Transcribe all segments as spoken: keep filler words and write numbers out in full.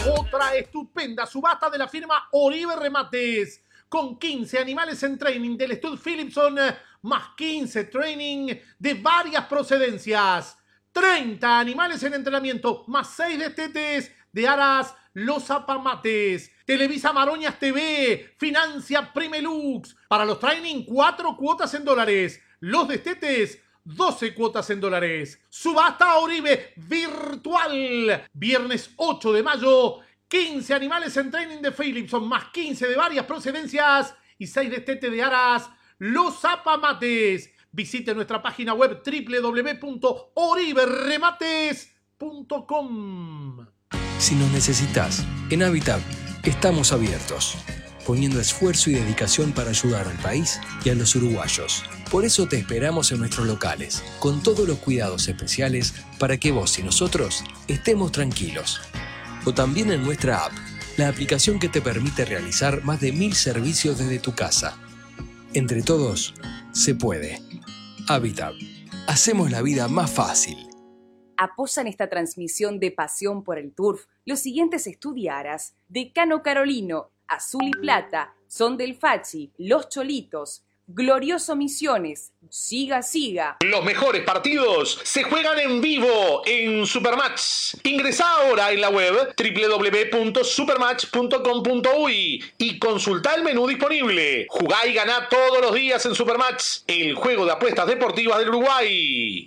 Otra estupenda subasta de la firma Oribe Remates, con quince animales en training del Stud Philipson, más quince training de varias procedencias. treinta animales en entrenamiento, más seis destetes de Aras Los Zapamates. Televisa Maroñas T V, financia Primelux. Para los training, cuatro cuotas en dólares. Los destetes, doce cuotas en dólares. Subasta Oribe virtual. Viernes ocho de mayo, quince animales en training de Philipson, más quince de varias procedencias y seis destetes de Aras Los Zapamates. Visite nuestra página web doble u doble u doble u punto oribe remates punto com. Si nos necesitas, en Habitat estamos abiertos, poniendo esfuerzo y dedicación para ayudar al país y a los uruguayos. Por eso te esperamos en nuestros locales, con todos los cuidados especiales para que vos y nosotros estemos tranquilos. O también en nuestra app, la aplicación que te permite realizar más de mil servicios desde tu casa. Entre todos, se puede. Habitat. Hacemos la vida más fácil. Apoyan esta transmisión de Pasión por el Turf los siguientes estudiaras: Decano Carolino, Azul y Plata, Son del Fachi, Los Cholitos, Glorioso Misiones, Siga Siga. Los mejores partidos se juegan en vivo en Supermatch. Ingresá ahora en la web doble u doble u doble u punto supermatch punto com punto uy y consultá el menú disponible. Jugá y ganá todos los días en Supermatch, el juego de apuestas deportivas del Uruguay.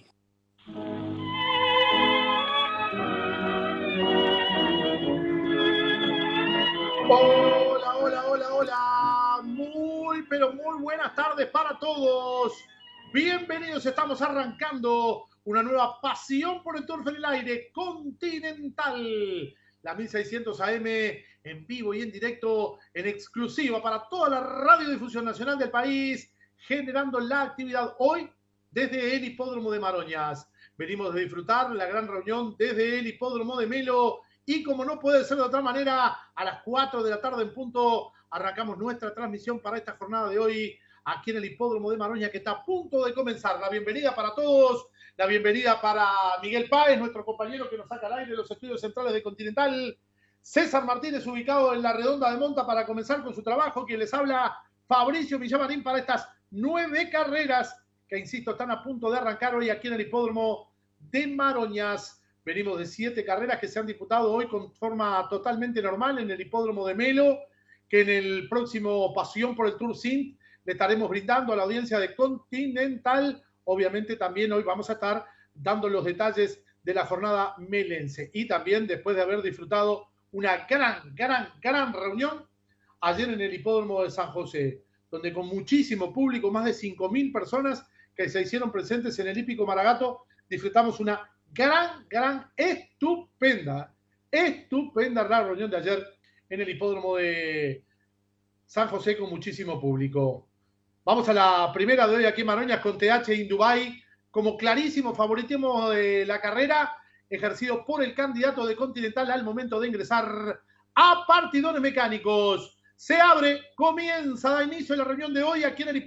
Hola, hola, hola, hola. Muy, pero muy buenas tardes para todos. Bienvenidos, estamos arrancando una nueva Pasión por el Turf en el aire continental. La mil seiscientos A M en vivo y en directo, en exclusiva para toda la radiodifusión nacional del país, generando la actividad hoy desde el Hipódromo de Maroñas. Venimos de disfrutar la gran reunión desde el Hipódromo de Melo. Y como no puede ser de otra manera, a las cuatro de la tarde en punto arrancamos nuestra transmisión para esta jornada de hoy aquí en el Hipódromo de Maroña, que está a punto de comenzar. La bienvenida para todos, la bienvenida para Miguel Páez, nuestro compañero que nos saca al aire de los estudios centrales de Continental. César Martínez, ubicado en la Redonda de Monta para comenzar con su trabajo. Quien les habla, Fabricio Villamarín, para estas nueve carreras que, insisto, están a punto de arrancar hoy aquí en el Hipódromo de Maroñas. Venimos de siete carreras que se han disputado hoy con forma totalmente normal en el Hipódromo de Melo, que en el próximo Pasión por el Tour Sint le estaremos brindando a la audiencia de Continental. Obviamente también hoy vamos a estar dando los detalles de la jornada melense. Y también después de haber disfrutado una gran, gran, gran reunión ayer en el Hipódromo de San José, donde con muchísimo público, más de cinco mil personas que se hicieron presentes en el Hípico Maragato, disfrutamos una gran, gran, estupenda, estupenda la reunión de ayer en el Hipódromo de San José con muchísimo público. Vamos a la primera de hoy aquí en Maroñas con T H in Dubai como clarísimo favoritismo de la carrera, ejercido por el candidato de Continental al momento de ingresar a partidores mecánicos. Se abre, comienza, da inicio la reunión de hoy aquí en el